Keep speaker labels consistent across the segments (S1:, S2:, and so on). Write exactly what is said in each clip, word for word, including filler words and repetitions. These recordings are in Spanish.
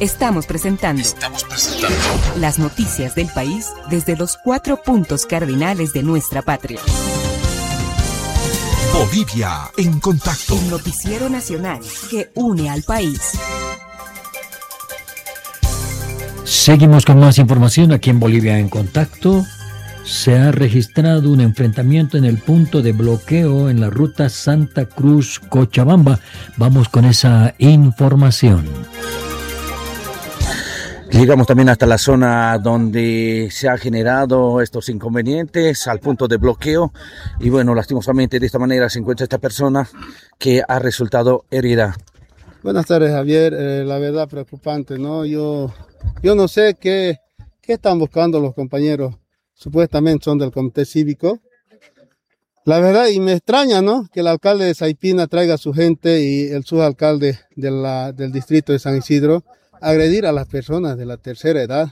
S1: Estamos presentando,
S2: Estamos presentando
S1: las noticias del país desde los cuatro puntos cardinales de nuestra patria.
S2: Bolivia en contacto.
S1: El noticiero nacional que une al país.
S3: Seguimos con más información aquí en Bolivia en contacto. Se ha registrado un enfrentamiento en el punto de bloqueo en la ruta Santa Cruz-Cochabamba. Vamos con esa información.
S4: Llegamos también hasta la zona donde se han generado estos inconvenientes, al punto de bloqueo. Y bueno, lastimosamente de esta manera se encuentra esta persona que ha resultado herida.
S5: Buenas tardes, Javier. Eh, la verdad preocupante, ¿no? Yo, yo no sé qué, qué están buscando los compañeros. Supuestamente son del comité cívico. La verdad, y me extraña, ¿no?, que el alcalde de Saipina traiga a su gente y el subalcalde de la, del distrito de San Isidro agredir a las personas de la tercera edad.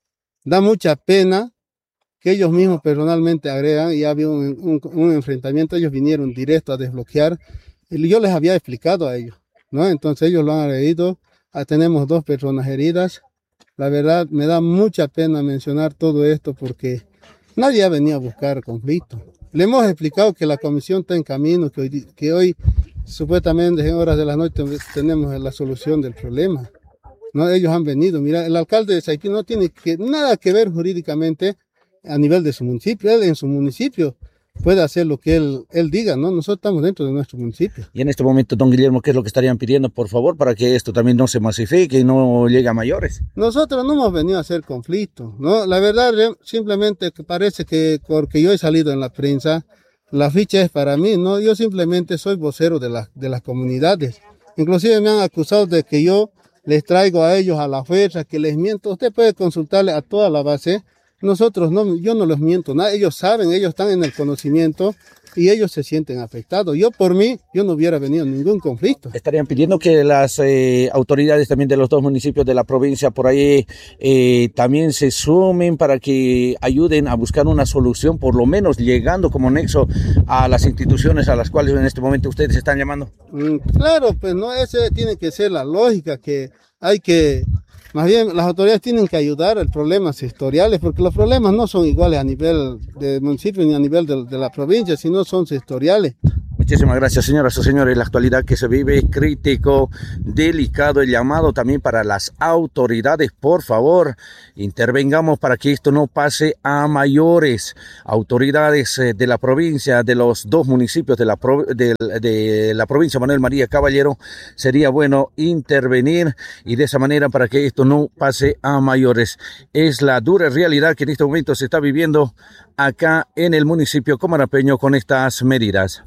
S5: Da mucha pena que ellos mismos personalmente agregan y había un, un, un enfrentamiento. Ellos vinieron directo a desbloquear y yo les había explicado a ellos, ¿no? Entonces ellos lo han agredido. Ah, tenemos dos personas heridas. La verdad, me da mucha pena mencionar todo esto porque nadie ha venido a buscar conflicto. Le hemos explicado que la comisión está en camino, que hoy, que hoy supuestamente en horas de la noche tenemos la solución del problema. No, ellos han venido. Mira, el alcalde de Saipina no tiene que, nada que ver jurídicamente a nivel de su municipio. Él en su municipio puede hacer lo que él, él diga, ¿no? Nosotros estamos dentro de nuestro municipio.
S4: Y en este momento, don Guillermo, ¿qué es lo que estarían pidiendo, por favor, para que esto también no se masifique y no llegue a mayores?
S5: Nosotros no hemos venido a hacer conflicto, ¿no? La verdad, simplemente parece que porque yo he salido en la prensa, la ficha es para mí, ¿no? Yo simplemente soy vocero de, la, de las comunidades. Inclusive me han acusado de que yo les traigo a ellos a la fuerza, que les miento. Usted puede consultarle a toda la base. Nosotros no, yo no les miento nada. Ellos saben, ellos están en el conocimiento y ellos se sienten afectados. Yo por mí, yo no hubiera venido a ningún conflicto.
S4: Estarían pidiendo que las eh, autoridades también de los dos municipios de la provincia por ahí eh, también se sumen para que ayuden a buscar una solución, por lo menos llegando como nexo a las instituciones a las cuales en este momento ustedes están llamando.
S5: Mm, claro, pues no, esa tiene que ser la lógica, que hay que... Más bien, las autoridades tienen que ayudar a problemas sectoriales, porque los problemas no son iguales a nivel de municipio ni a nivel de, de la provincia, sino son sectoriales.
S4: Muchísimas gracias, señoras y señores. La actualidad que se vive es crítico, delicado. El llamado también para las autoridades, por favor, intervengamos para que esto no pase a mayores. Autoridades eh, de la provincia, de los dos municipios de la, pro, de, de la provincia Manuel María Caballero, sería bueno intervenir y de esa manera para que esto no pase a mayores. Es la dura realidad que en este momento se está viviendo acá en el municipio comarapeño con estas medidas.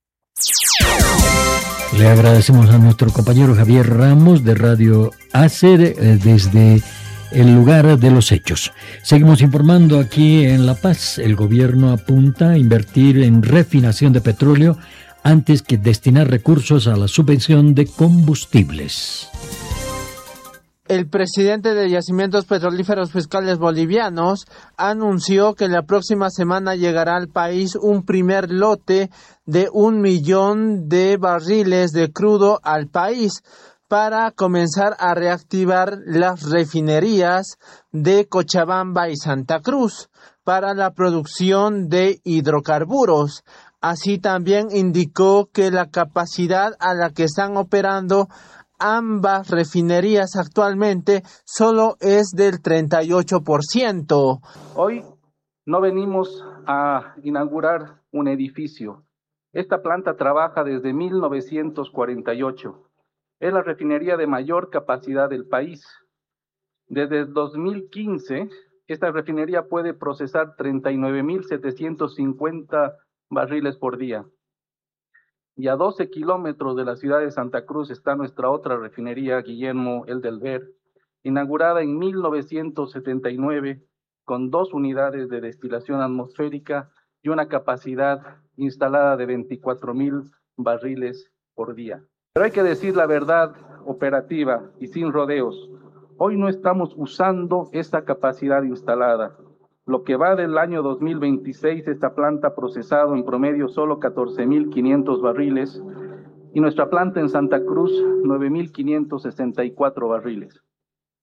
S3: Le agradecemos a nuestro compañero Javier Ramos de Radio Acer eh, desde el lugar de los hechos. Seguimos informando aquí en La Paz. El gobierno apunta a invertir en refinación de petróleo antes que destinar recursos a la subvención de combustibles.
S6: El presidente de Yacimientos Petrolíferos Fiscales Bolivianos anunció que la próxima semana llegará al país un primer lote de un millón de barriles de crudo al país para comenzar a reactivar las refinerías de Cochabamba y Santa Cruz para la producción de hidrocarburos. Así también indicó que la capacidad a la que están operando ambas refinerías actualmente solo es del treinta y ocho por ciento.
S7: Hoy no venimos a inaugurar un edificio. Esta planta trabaja desde mil novecientos cuarenta y ocho. Es la refinería de mayor capacidad del país. Desde el dos mil quince, esta refinería puede procesar treinta y nueve mil setecientos cincuenta barriles por día. Y a doce kilómetros de la ciudad de Santa Cruz está nuestra otra refinería, Guillermo Eldelver, inaugurada en mil novecientos setenta y nueve, con dos unidades de destilación atmosférica y una capacidad instalada de veinticuatro mil barriles por día. Pero hay que decir la verdad operativa y sin rodeos. Hoy no estamos usando esta capacidad instalada. Lo que va del año dos mil veintiséis, esta planta ha procesado en promedio solo catorce mil quinientos barriles y nuestra planta en Santa Cruz nueve mil quinientos sesenta y cuatro barriles.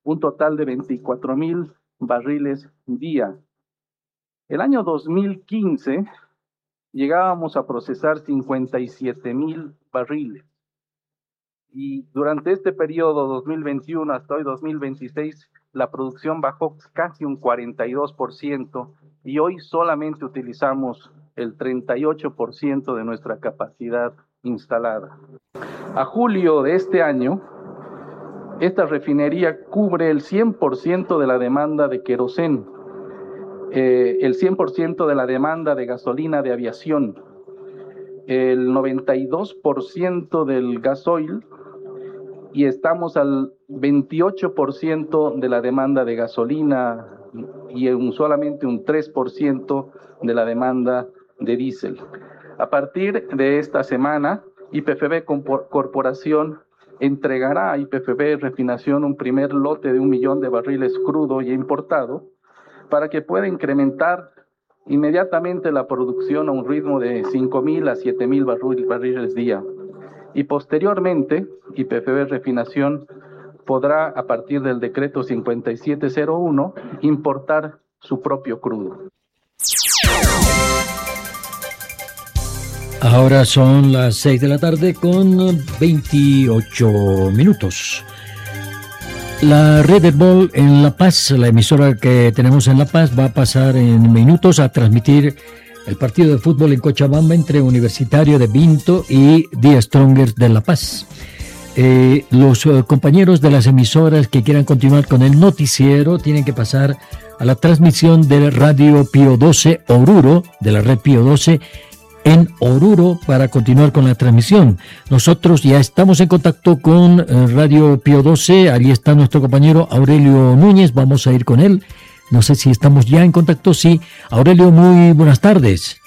S7: un total de veinticuatro mil barriles día. El año dos mil quince llegábamos a procesar cincuenta y siete mil barriles. Y durante este periodo dos mil veintiuno hasta hoy dos mil veintiséis, la producción bajó casi un cuarenta y dos por ciento y hoy solamente utilizamos el treinta y ocho por ciento de nuestra capacidad instalada. A julio de este año, esta refinería cubre el cien por ciento de la demanda de queroseno, eh, el cien por ciento de la demanda de gasolina de aviación, el noventa y dos por ciento del gasoil, y estamos al veintiocho por ciento de la demanda de gasolina y un, solamente un tres por ciento de la demanda de diésel. A partir de esta semana, Y P F B Corporación entregará a Y P F B Refinación un primer lote de un millón de barriles crudo y importado para que pueda incrementar inmediatamente la producción a un ritmo de cinco mil a siete mil barriles día. Y posteriormente, Y P F B Refinación podrá, a partir del decreto cincuenta y siete cero uno, importar su propio crudo.
S3: Ahora son las seis de la tarde con veintiocho minutos. La Red Bull en La Paz, la emisora que tenemos en La Paz, va a pasar en minutos a transmitir el partido de fútbol en Cochabamba entre Universitario de Vinto y The Strongers de La Paz. Eh, los uh, compañeros de las emisoras que quieran continuar con el noticiero tienen que pasar a la transmisión de Radio Pío doce Oruro, de la red Pío doce, en Oruro para continuar con la transmisión. Nosotros ya estamos en contacto con eh, Radio Pío doce, allí está nuestro compañero Aurelio Núñez, vamos a ir con él. No sé si estamos ya en contacto. Sí, Aurelio, muy buenas tardes.